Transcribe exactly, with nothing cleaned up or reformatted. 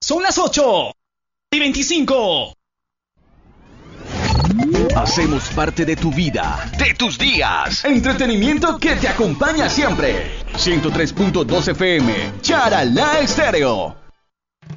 Son las ocho y veinticinco. Hacemos parte de tu vida, de tus días. Entretenimiento que te acompaña siempre. ciento tres punto dos F M, Charalá Estéreo.